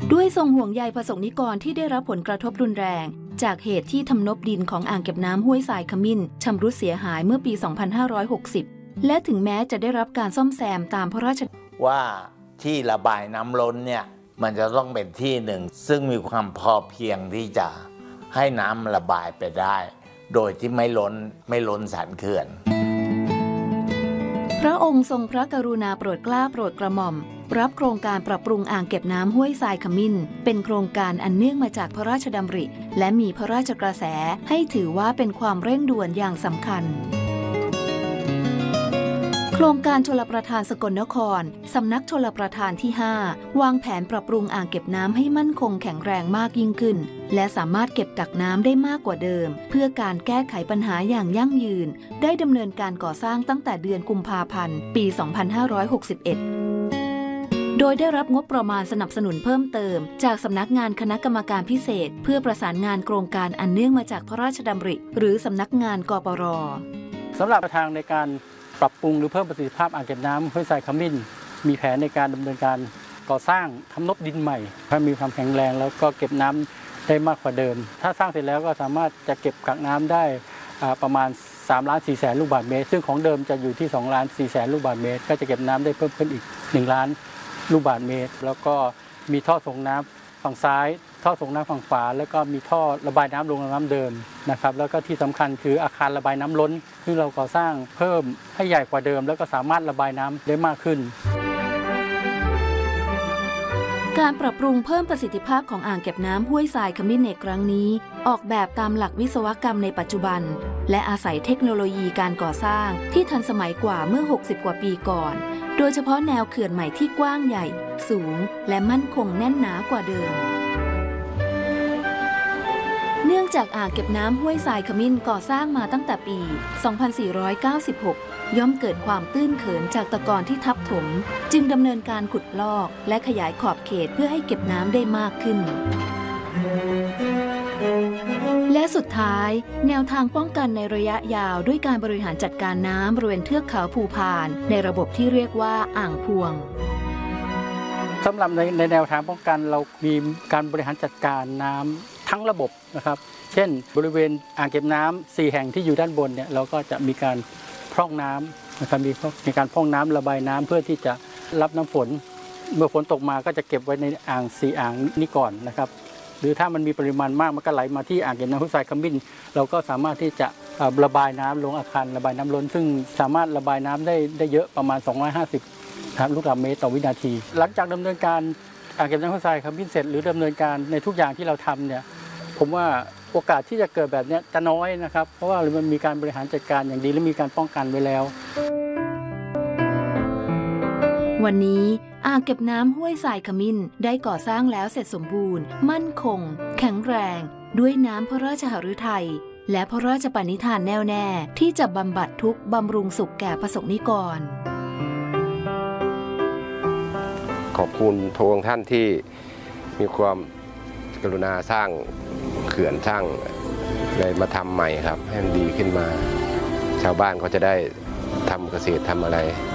ด้วยทรงห่วงใยประสบนิกรที่ได้รับผลกระทบรุนแรงจากเหตุที่ทำนบดินของอ่างเก็บน้ำห้วยทรายขมิ้นชำรุดเสียหายเมื่อปี 2560 และถึงแม้จะได้รับการซ่อมแซมตามพระราชว่าที่ระบายน้ำล้นเนี่ยมันจะต้องเป็นที่หนึ่งซึ่งมีความพอเพียงที่จะให้น้ำระบายไปได้โดยที่ไม่ล้นสันเขื่อนพระองค์ทรงพระกรุณาโปรดเกล้าโปรดกระหม่อมรับโครงการปรับปรุงอ่างเก็บน้ำห้วยทรายขมิ้นเป็นโครงการอันเนื่องมาจากพระราชดำริและมีพระราชกระแสให้ถือว่าเป็นความเร่งด่วนอย่างสำคัญโครงการชลประทานสกลนครสำนักชลประทานที่ 5 วางแผนปรับปรุงอ่างเก็บน้ำให้มั่นคงแข็งแรงมากยิ่งขึ้นและสามารถเก็บกักน้ำได้มากกว่าเดิมเพื่อการแก้ไขปัญหาอย่างยั่งยืนได้ดำเนินการก่อสร้างตั้งแต่เดือนกุมภาพันธ์ปี 2561 โดยได้รับงบประมาณสนับสนุนเพิ่มเติมจากสำนักงานคณะกรรมการพิเศษเพื่อประสานงานโครงการอันเนื่องมาจากพระราชดำริหรือสำนักงานกปร. สำหรับทางในการปรับปรุงหรือเพิ่มประสิทธิภาพอ่างเก็บน้ำห้วยทรายขมิ้นมีแผนในการดำเนินการก่อสร้างทำนบดินใหม่ให้มีความแข็งแรงแล้วก็เก็บน้ำได้มากกว่าเดิมถ้าสร้างเสร็จแล้วก็สามารถจะเก็บกักน้ำได้ประมาณ3.4 แสนลูกบาศก์เมตรซึ่งของเดิมจะอยู่ที่2.4 แสนลูกบาศก์เมตรก็จะเก็บน้ำได้เพิ่มขึ้นอีก1 ล้านลูกบาศก์เมตรแล้วก็มีท่อส่งน้ำฝั่งซ้ายท่อส่งน้ำฝั่งขวาแล้วก็มีท่อระบายน้ำลงน้ำเดิมนะครับแล้วก็ที่สำคัญคืออาคารระบายน้ำล้นซึ่งเราก่อสร้างเพิ่มให้ใหญ่กว่าเดิมแล้วก็สามารถระบายน้ำได้มากขึ้นการปรับปรุงเพิ่มประสิทธิภาพของอ่างเก็บน้ำห้วยทรายขมิ้นในครั้งนี้ออกแบบตามหลักวิศวกรรมในปัจจุบันและอาศัยเทคโนโลยีการก่อสร้างที่ทันสมัยกว่าเมื่อ60 กว่าปีก่อนโดยเฉพาะแนวเขื่อนใหม่ที่กว้างใหญ่สูงและมั่นคงแน่นหนากว่าเดิมเนื่องจากอ่างเก็บน้ำห้วยทรายขมิ้นก่อสร้างมาตั้งแต่ปี 2496 ย่อมเกิดความตื้นเขินจากตะกอนที่ทับถมจึงดำเนินการขุดลอกและขยายขอบเขตเพื่อให้เก็บน้ำได้มากขึ้นและสุดท้ายแนวทางป้องกันในระยะยาวด้วยการบริหารจัดการน้ำบริเวณเทือกเขาภูพานในระบบที่เรียกว่าอ่างพวงสำหรับในแนวทางป้องกันเรามีการบริหารจัดการน้ำทั้งระบบนะครับเช่นบริเวณอ่างเก็บน้ำ4 แห่งที่อยู่ด้านบนเนี่ยเราก็จะมีการพร่องน้ำนะครับมีการพร่องน้ำระบายน้ำเพื่อที่จะรับน้ำฝนเมื่อฝนตกมาก็จะเก็บไว้ในอ่าง4 อ่างนี้ก่อนนะครับหรือถ้ามันมีปริมาณมากมันก็ไหลมาที่อ่างเก็บน้ำห้วยทรายขมิ้นเราก็สามารถที่จะระบายน้ำลงอาคารระบายน้ำล้นซึ่งสามารถระบายน้ำได้เยอะประมาณ250ลูกบาศก์เมตรต่อวินาทีหลังจากดำเนินการอ่างเก็บน้ำห้วยทรายขมิ้นเสร็จหรือดำเนินการในทุกอย่างที่เราทำเนี่ยผมว่าโอกาสที่จะเกิดแบบนี้จะน้อยนะครับเพราะว่ามันมีการบริหารจัดการอย่างดีและมีการป้องกันไว้แล้ววันนี้อ่างเก็บน้ำห้วยทรายขมิ้นได้ก่อสร้างแล้วเสร็จสมบูรณ์มั่นคงแข็งแรงด้วยน้ำพระราชหฤทัยและพระราชปณิธานแน่วแน่ที่จะบำบัดทุกข์บำรุงสุขแก่ประสบนิกรขอบคุณพระองค์ท่านที่มีความกรุณาสร้างเขื่อนสร้างอะไรมาทำใหม่ครับให้มันดีขึ้นมาชาวบ้านเขาจะได้ทำเกษตรทำอะไร